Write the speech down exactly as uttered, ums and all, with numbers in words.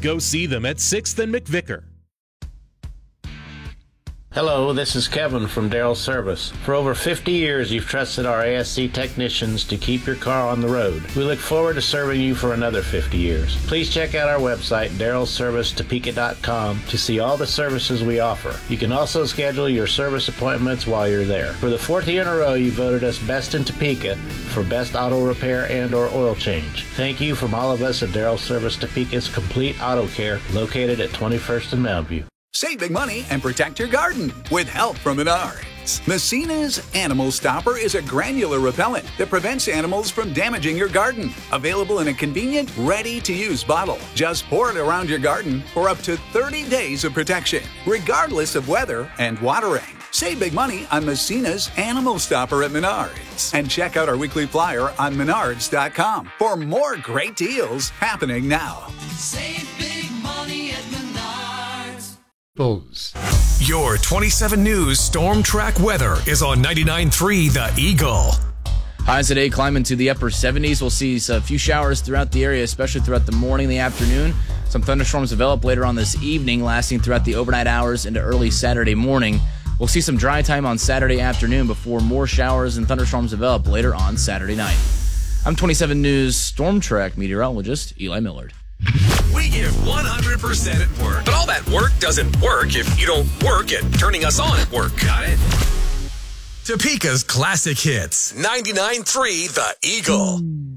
Go see them at sixth and McVicker. Hello, this is Kevin from Darrell Service. For over fifty years, you've trusted our A S C technicians to keep your car on the road. We look forward to serving you for another fifty years. Please check out our website, darrell service topeka dot com, to see all the services we offer. You can also schedule your service appointments while you're there. For the fourth year in a row, you voted us Best in Topeka for Best Auto Repair and or Oil Change. Thank you from all of us at Darrell Service Topeka's Complete Auto Care, located at twenty-first and Mountain View. Save big money and protect your garden with help from Menards. Messina's Animal Stopper is a granular repellent that prevents animals from damaging your garden. Available in a convenient, ready-to-use bottle. Just pour it around your garden for up to thirty days of protection, regardless of weather and watering. Save big money on Messina's Animal Stopper at Menards. And check out our weekly flyer on menards dot com for more great deals happening now. Save big money at Menards. Your twenty-seven News Storm Track weather is on ninety-nine point three The Eagle. Highs today climbing to the upper seventies. We'll see a few showers throughout the area, especially throughout the morning and the afternoon. Some thunderstorms develop later on this evening, lasting throughout the overnight hours into early Saturday morning. We'll see some dry time on Saturday afternoon before more showers and thunderstorms develop later on Saturday night. I'm twenty-seven News Storm Track meteorologist Eli Millard. We give one hundred percent at work. But all that work doesn't work if you don't work at turning us on at work. Got it? Topeka's classic hits. ninety-nine point three The Eagle.